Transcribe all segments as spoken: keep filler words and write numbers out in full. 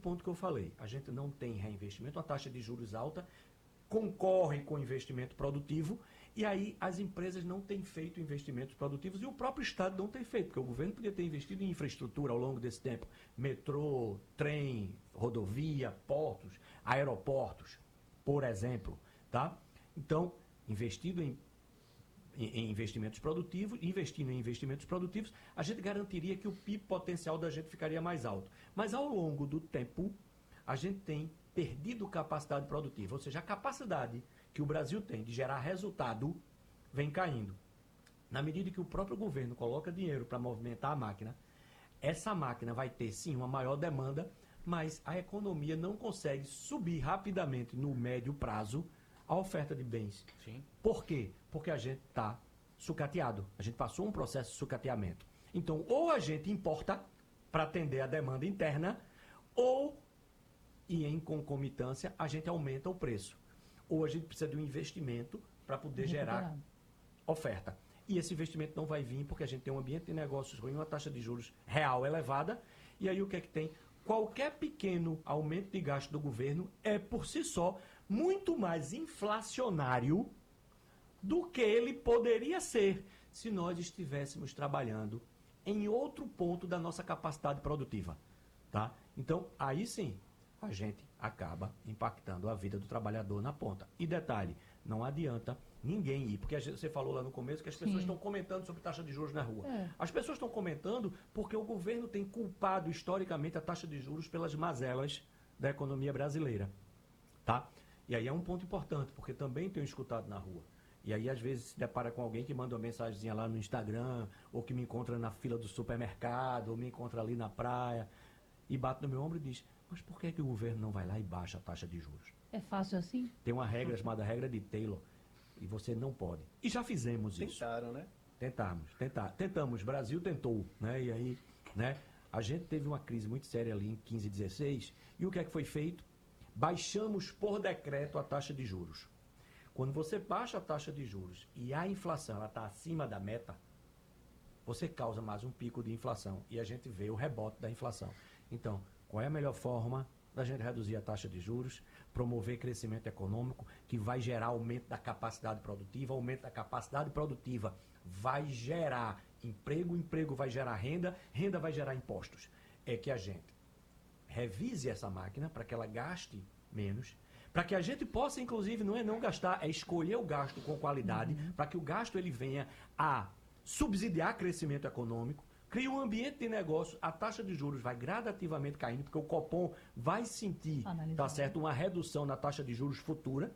ponto que eu falei. A gente não tem reinvestimento, a taxa de juros alta concorre com o investimento produtivo e aí as empresas não têm feito investimentos produtivos e o próprio Estado não tem feito, porque o governo podia ter investido em infraestrutura ao longo desse tempo. Metrô, trem, rodovia, portos, aeroportos, por exemplo. Tá? Então, investido em, em, em investimentos produtivos, investindo em investimentos produtivos, a gente garantiria que o P I B potencial da gente ficaria mais alto. Mas ao longo do tempo, a gente tem perdido capacidade produtiva, ou seja, a capacidade que o Brasil tem de gerar resultado vem caindo. Na medida que o próprio governo coloca dinheiro para movimentar a máquina, essa máquina vai ter sim uma maior demanda, mas a economia não consegue subir rapidamente no médio prazo a oferta de bens. Sim. Por quê? Porque a gente está sucateado, a gente passou um processo de sucateamento. Então, ou a gente importa para atender a demanda interna, ou e em concomitância, a gente aumenta o preço. Ou a gente precisa de um investimento para poder gerar oferta. E esse investimento não vai vir porque a gente tem um ambiente de negócios ruim, uma taxa de juros real elevada. E aí o que é que tem? Qualquer pequeno aumento de gasto do governo é, por si só, muito mais inflacionário do que ele poderia ser se nós estivéssemos trabalhando em outro ponto da nossa capacidade produtiva. Tá? Então, aí sim, a gente acaba impactando a vida do trabalhador na ponta. E detalhe, não adianta ninguém ir, porque a gente, você falou lá no começo que as pessoas Sim. estão comentando sobre taxa de juros na rua. É. As pessoas estão comentando porque o governo tem culpado historicamente a taxa de juros pelas mazelas da economia brasileira. Tá? E aí é um ponto importante, porque também tenho escutado na rua. E aí às vezes se depara com alguém que manda uma mensagenzinha lá no Instagram, ou que me encontra na fila do supermercado, ou me encontra ali na praia, e bate no meu ombro e diz: mas por que, que o governo não vai lá e baixa a taxa de juros? É fácil assim? Tem uma regra chamada regra de Taylor e você não pode. E já fizemos isso. Tentaram, né? Tentamos, tentar, tentamos. Brasil tentou, né? E aí, né? A gente teve uma crise muito séria ali em quinze, dezesseis e o que é que foi feito? Baixamos por decreto a taxa de juros. Quando você baixa a taxa de juros e a inflação está acima da meta, você causa mais um pico de inflação e a gente vê o rebote da inflação. Então, qual é a melhor forma da gente reduzir a taxa de juros, promover crescimento econômico, que vai gerar aumento da capacidade produtiva, aumento da capacidade produtiva vai gerar emprego, emprego vai gerar renda, renda vai gerar impostos. É que a gente revise essa máquina para que ela gaste menos, para que a gente possa, inclusive, não é não gastar, é escolher o gasto com qualidade, uhum. para que o gasto ele venha a subsidiar crescimento econômico, cria um ambiente de negócio, a taxa de juros vai gradativamente caindo, porque o Copom vai sentir, tá certo, uma redução na taxa de juros futura,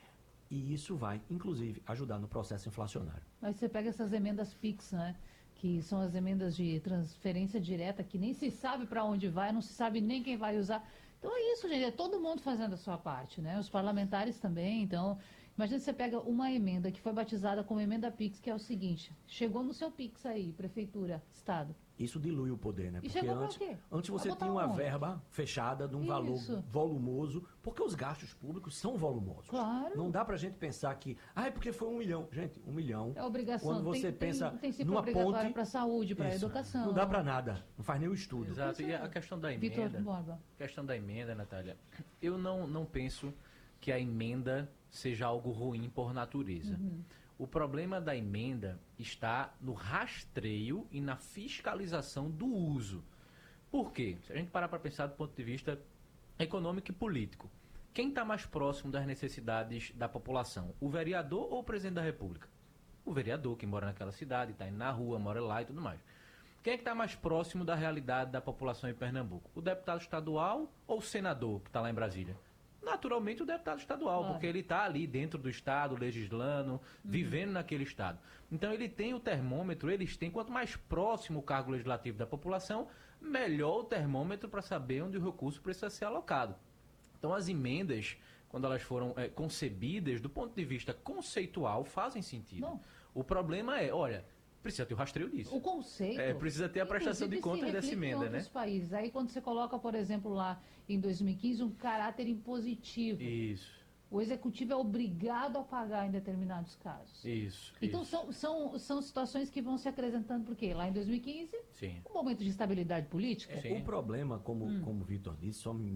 e isso vai, inclusive, ajudar no processo inflacionário. Mas você pega essas emendas PIX, né? Que são as emendas de transferência direta, que nem se sabe para onde vai, não se sabe nem quem vai usar. Então é isso, gente, é todo mundo fazendo a sua parte, né? Os parlamentares também. Então, imagina você pega uma emenda que foi batizada como emenda PIX, que é o seguinte: chegou no seu PIX aí, prefeitura, estado. Isso dilui o poder, né? E porque chegou antes, pra quê? antes você tinha uma onde? verba fechada de um Isso. valor volumoso, porque os gastos públicos são volumosos. Claro. Não dá pra gente pensar que, ah, é porque foi um milhão. Gente, um milhão. É obrigação. Quando você tem, pensa tem, tem numa ponte para saúde, para educação. Não dá pra nada. Não faz nem o estudo. Exato. E a questão da emenda. Vitor Borba. questão da emenda, Natália. Eu não, não penso que a emenda seja algo ruim por natureza. Uhum. O problema da emenda está no rastreio e na fiscalização do uso. Por quê? Se a gente parar para pensar do ponto de vista econômico e político, quem está mais próximo das necessidades da população? O vereador ou o presidente da República? O vereador, que mora naquela cidade, está indo na rua, mora lá e tudo mais. Quem é que está mais próximo da realidade da população em Pernambuco? O deputado estadual ou o senador que está lá em Brasília? Naturalmente o deputado estadual, claro. Porque ele está ali dentro do estado, legislando, uhum. vivendo naquele estado. Então ele tem o termômetro, eles têm, quanto mais próximo o cargo legislativo da população, melhor o termômetro para saber onde o recurso precisa ser alocado. Então as emendas, quando elas foram é, concebidas, do ponto de vista conceitual, fazem sentido. Não. O problema é, olha, precisa ter o rastreio disso. O conceito. É, precisa ter a prestação de contas dessa emenda, em né? Países. Aí quando você coloca, por exemplo, lá em dois mil e quinze, um caráter impositivo. Isso. O executivo é obrigado a pagar em determinados casos. Isso. Então isso. São, são, são situações que vão se acrescentando, porque lá em dois mil e quinze, Sim. um momento de estabilidade política. É, o problema, como, hum. como o Vitor disse, só me